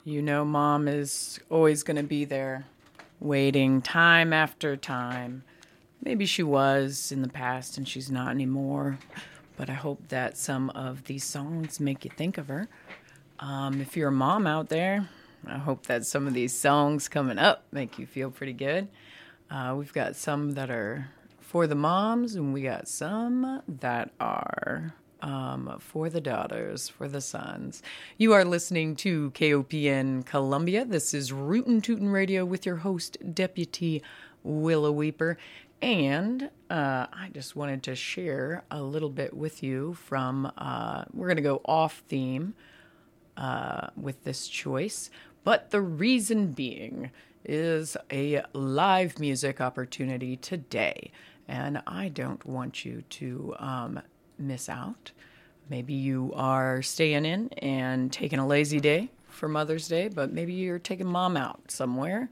You know, mom is always going to be there, waiting time after time. Maybe she was in the past and she's not anymore, but I hope that some of these songs make you think of her. If you're a mom out there, I hope that some of these songs coming up make you feel pretty good. We've got some that are for the moms, and we got some that are for the daughters, for the sons. You are listening to KOPN Columbia. This is Rootin' Tootin' Radio with your host, Deputy Willow Weeper. And I just wanted to share a little bit with you from, we're going to go off theme with this choice. But the reason being is a live music opportunity today. And I don't want you to miss out. Maybe you are staying in and taking a lazy day for Mother's Day, but maybe you're taking mom out somewhere.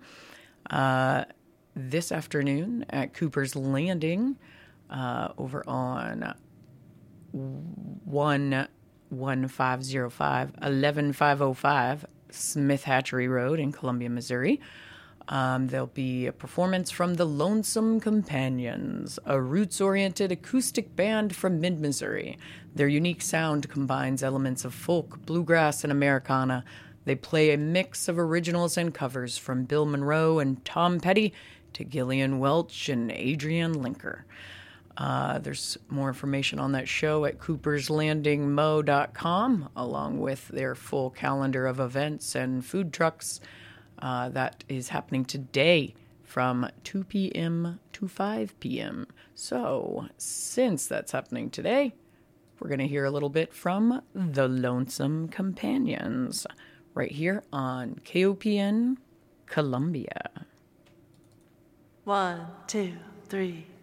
This afternoon at Cooper's Landing over on 11505 Smith Hatchery Road in Columbia, Missouri. There'll be a performance from the Lonesome Companions, a roots-oriented acoustic band from mid-Missouri. Their unique sound combines elements of folk, bluegrass, and Americana. They play a mix of originals and covers from Bill Monroe and Tom Petty to Gillian Welch and Adrienne Linker. There's more information on that show at cooperslandingmo.com, along with their full calendar of events and food trucks. That is happening today from 2 p.m. to 5 p.m. So, since that's happening today, we're going to hear a little bit from the Lonesome Companions right here on KOPN Columbia. 1, 2, 3